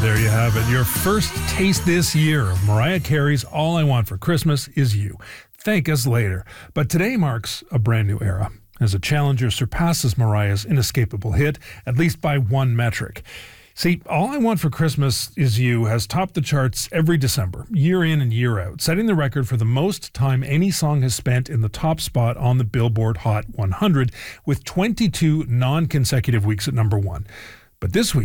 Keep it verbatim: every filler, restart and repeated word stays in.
There you have it. Your first taste this year of Mariah Carey's All I Want for Christmas Is You. Thank us later. But today marks a brand new era, as a challenger surpasses Mariah's inescapable hit, at least by one metric. See, All I Want for Christmas Is You has topped the charts every December, year in and year out, setting the record for the most time any song has spent in the top spot on the Billboard Hot one hundred, with twenty-two non-consecutive weeks at number one. But this week,